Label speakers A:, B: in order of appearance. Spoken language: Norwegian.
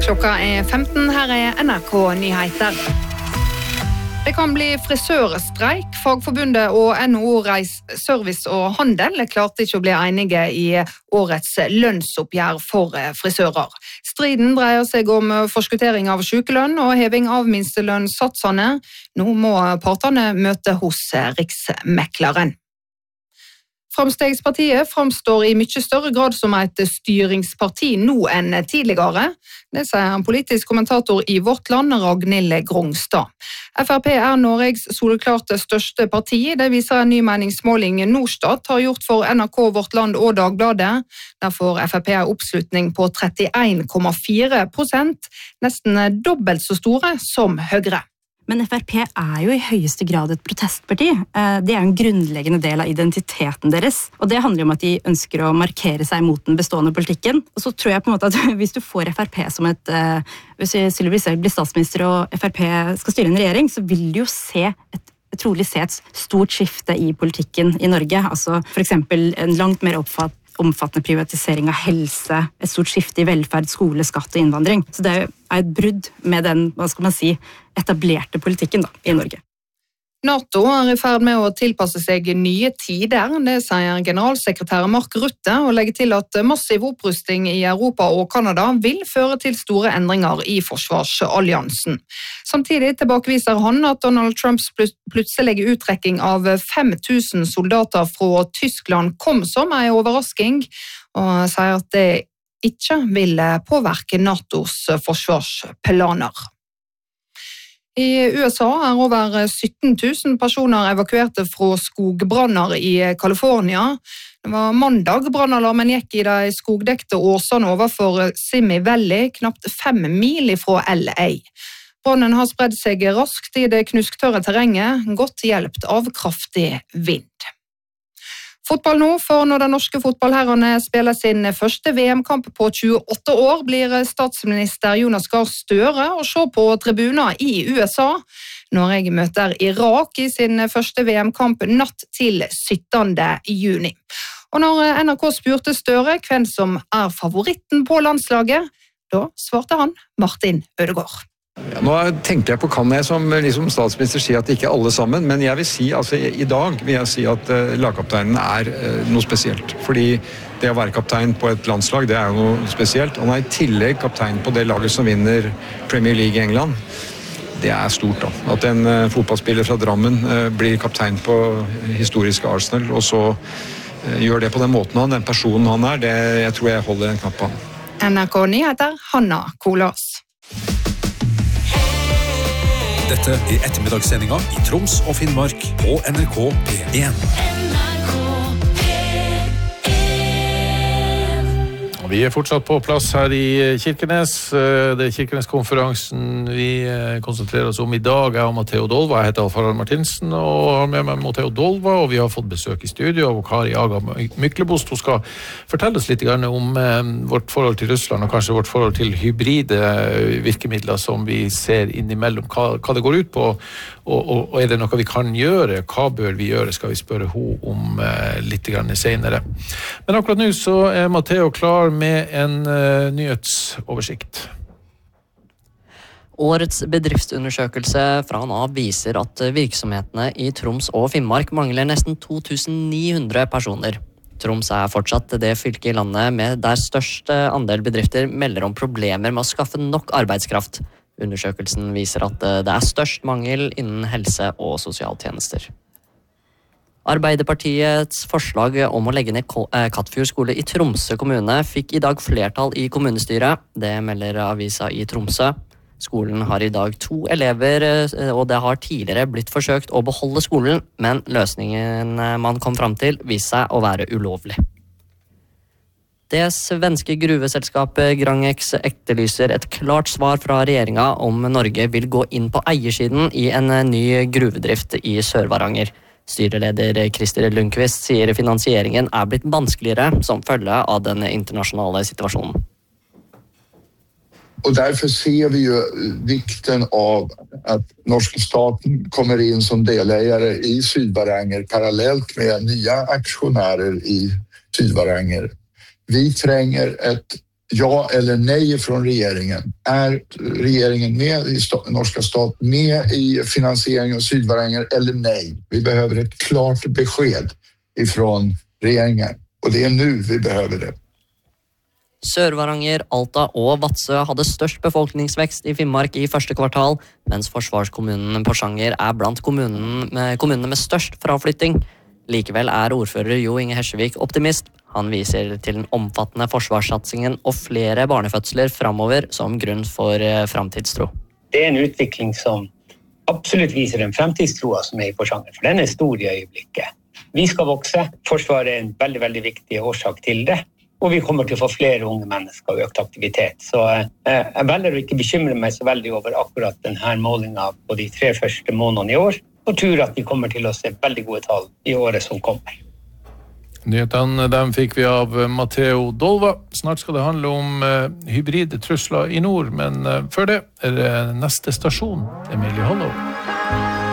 A: Klokka 15, her NRK Nyheter. Det kan bli frisørstreik. Fagforbundet og NHO Reis Service og Handel klarte ikke å bli enige i årets lønnsoppgjør for frisører. Striden dreier seg om forskuttering av sykelønn og heving av minstelønnssatsene. Nå må partene møte hos Riksmekleren. Framstegspartiet framstår i mye større grad som et styringsparti nå enn tidligere. Det sier en politisk kommentator i Vårt Land, Ragnhild Grongstad. FrP Norges soleklart største parti. Det viser en ny meningsmåling Norstat har gjort for NRK, Vårt Land og Dagbladet. Der får FrP oppslutning på 31,4%, nesten dobbelt så store som Høyre.
B: Men FrP jo i høyeste grad et protestparti. Det en grunnleggende del av identiteten deres. Og det handler om at de ønsker å markere seg mot den bestående politikken. Og så tror jeg på en måte at hvis du får FrP som hvis Sylvi Listhaug blir statsminister og FrP skal styre en regjering, så vil du jo trolig se et stort skifte i politikken i Norge. Altså for eksempel en langt mer omfattende privatisering av helse, et stort skifte i velferd, skole, skatt og innvandring. Så det et brudd med den, etablerte politikken i Norge.
A: NATO i ferd med å tilpasse seg nye tider, det sier generalsekretær Mark Rutte, og legger til at massiv opprusting i Europa og Kanada vil føre til store endringer i forsvarsalliansen. Samtidig tilbakeviser han at Donald Trumps plutselige uttrekking av 5000 soldater fra Tyskland kom som en overrasking, og sier at det ikke vil påvirke NATOs forsvarsplaner. I USA over 17 000 personer evakuerte fra skogbranner i California. Det var mandag brannalarmen gikk i de skogdekte åsene overfor Simi Valley, knapt 5 mil fra LA. Brannen har spredd seg raskt i det knusktørre terrenget, godt hjulpet av kraftig vind. Fotball nå, for når de norske fotballherrene spiller sin første VM-kamp på 28 år, blir statsminister Jonas Gahr Støre å se på tribuner i USA. Norge møter Irak i sin første VM-kamp natt til 17. juni. Og når NRK spurte Støre hvem som favoritten på landslaget, da svarte han Martin Ødegaard.
C: Ja, nå tenker jeg på kan jeg som statsminister si at ikke alle sammen, men jeg vil si, i dag vil jeg si at lagkapteinen noe spesielt. Fordi det å være kaptein på et landslag, det jo noe spesielt. Han i tillegg kaptein på det laget som vinner Premier League i England. Det stort da. At en fotballspiller fra Drammen blir kaptein på historiske Arsenal, og så gjør det på den måten den personen han det jeg tror jeg holder en knapp på han.
A: NRK Nyheter, Hanna Kolås.
D: Dette ettermiddagssendinga i Troms og Finnmark på NRK P1.
E: Vi fortsatt på plass her i Kirkenes. Det Kirkenes-konferansen vi konsentrerer oss om i dag om Matteo Dolva. Jeg heter Alf-Harald Martinsen og har med meg Matteo Dolva, og vi har fått besøk i studio av Kari Aga Myklebost. Hun skal fortelle oss litt om vårt forhold til Russland og kanskje vårt forhold til hybride virkemidler som vi ser innimellom. Hva det går ut på, og det noe vi kan gjøre? Hva bør vi gjøre, skal vi spørre hun om litt senere. Men akkurat nå så Matteo klar med en nyhetsoversikt.
F: Årets bedriftsundersøkelse fra NAV viser at virksomhetene i Troms og Finnmark mangler nesten 2900 personer. Troms fortsatt det fylket i landet med der største andel bedrifter melder om problemer med å skaffe nok arbeidskraft. Undersøkelsen viser at det størst mangel innen helse- og sosialtjenester. Arbeiderpartiets forslag om å legge ned Kattfjord skole i Tromsø kommune fikk i dag flertall i kommunestyret. Det melder avisa i Tromsø. Skolen har i dag 2 elever, og det har tidligere blitt forsøkt å beholde skolen, men løsningen man kom fram til viste seg å være ulovlig. Det svenske gruveselskapet Grangex etterlyser et klart svar fra regjeringen om Norge vil gå inn på eiersiden i en ny gruvedrift i Sør-Varanger. Styreleder Christer Lundqvist sier finansieringen blitt vanskeligere som følge av den internasjonale situasjonen.
G: Och därför ser vi ju vikten av att norska staten kommer in som delägare i Sydvaranger parallellt med nya aktionärer i Sydvaranger. Vi tränger ett ja eller nej från regeringen. Är regeringen med i norska stat med i finansiering av Sydvaranger eller nej? Vi behöver ett klart besked ifrån regeringen och det är nu vi behöver det.
F: Sør-Varanger, Alta og Vadsø hadde størst befolkningsvekst i Finnmark i første kvartal, mens forsvarskommunen Porsanger blant kommunene med størst fraflytting. Likevel ordfører Jo Inge Hersevik optimist. Han viser til den omfattende forsvarssatsingen og flere barnefødsler fremover som grunn for fremtidstro.
H: Det en utvikling som absolutt viser den fremtidstroa som i Porsanger, for den stor i øyeblikket. Vi skal vokse. Forsvaret en veldig, veldig viktig årsak til det. Og vi kommer til å få flere unge mennesker og økt aktivitet. Så jeg velger å ikke bekymre meg så veldig over akkurat denne målingen på de 3 første månedene i år, og tror at vi kommer til å se veldig gode tall i året som kommer.
E: Nyhetene dem fikk vi av Matteo Dolva. Snart skal det handle om hybride trusler i nord, men før det det neste stasjon, Emilie Hollow.